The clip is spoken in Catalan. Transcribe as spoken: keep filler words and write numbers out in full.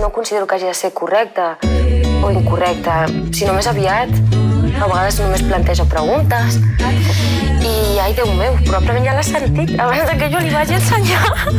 no considero que hagi de ser correcta o incorrecta, sinó més aviat. A vegades només plantejo preguntes i, ai, Déu meu, probablement ja l'has sentit abans que jo li vagi ensenyar.